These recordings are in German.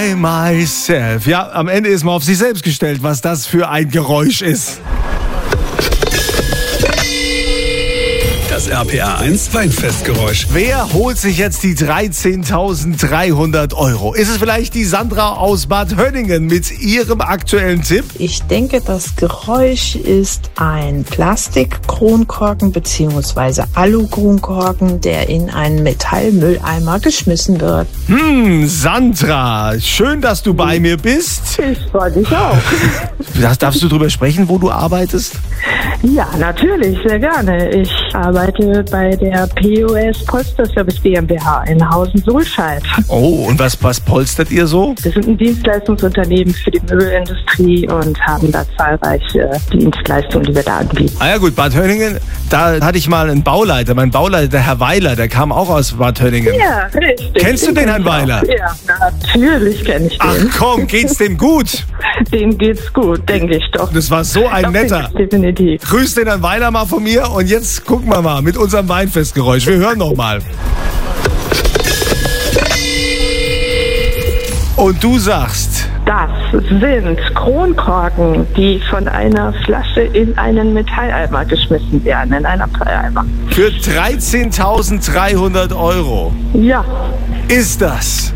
By myself. Ja, am Ende ist man auf sich selbst gestellt, was das für ein Geräusch ist. Das RPR1 Weinfestgeräusch. Wer holt sich jetzt die 13.300 €? Ist es vielleicht die Sandra aus Bad Hönningen mit ihrem aktuellen Tipp? Ich denke, das Geräusch ist ein Plastikkronkorken bzw. Alukronkorken, der in einen Metallmülleimer geschmissen wird. Sandra, schön, dass du bei mir bist. Ich freue mich auch. Darfst du drüber sprechen, wo du arbeitest? Ja, natürlich, sehr gerne. Ich arbeite bei der POS Polsterservice GmbH in Hausen-Sulscheid. Oh, und was polstert ihr so? Wir sind ein Dienstleistungsunternehmen für die Möbelindustrie und haben da zahlreiche Dienstleistungen, die wir da anbieten. Ah ja gut, Bad Hönningen, da hatte ich mal einen Bauleiter. Mein Bauleiter, der Herr Weiler, der kam auch aus Bad Hönningen. Ja, richtig. Kennst du den Herrn Weiler? Ja, natürlich kenne ich Ach den. komm, geht's dem gut? Dem geht's gut, denke ich doch. Das war so ein netter. Definitiv. Grüß den Herrn Weiler mal von mir und jetzt gucken wir mal mit unserem Weinfestgeräusch. Wir hören noch mal. Und du sagst... Das sind Kronkorken, die von einer Flasche in einen Metalleimer geschmissen werden, in einen Abfalleimer. Für 13.300 € Ja. ist das...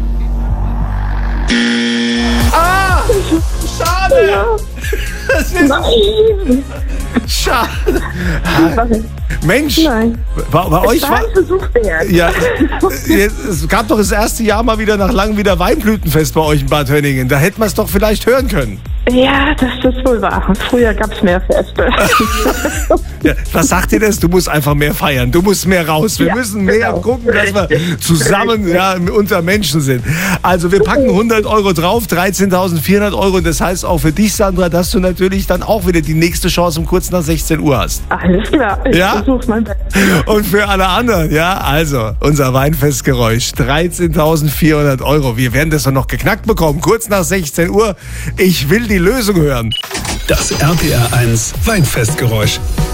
Ah! Schade! Ja. Das ist Nein! schade. Mensch, Nein. bei euch Es war... war ein Versuch wert. Ja, es gab doch das erste Jahr mal wieder nach langem wieder Weinblütenfest bei euch in Bad Hönningen. Da hätten wir es doch vielleicht hören können. Ja, das ist wohl wahr. Früher gab es mehr Feste. Ja, was sagt ihr das? Du musst einfach mehr feiern. Du musst mehr raus. Wir Ja, müssen mehr genau. gucken, dass wir zusammen unter Menschen sind. Also wir packen 100 € drauf, 13.400 €. Und das heißt auch für dich, Sandra, dass du natürlich dann auch wieder die nächste Chance um kurz nach 16 Uhr hast. Alles klar, ich Ja? versuche mein Bestes. Und für alle anderen, ja, also unser Weinfestgeräusch, 13.400 €. Wir werden das doch noch geknackt bekommen, kurz nach 16 Uhr. Ich will die Lösung hören. Das RPR1 Weinfestgeräusch.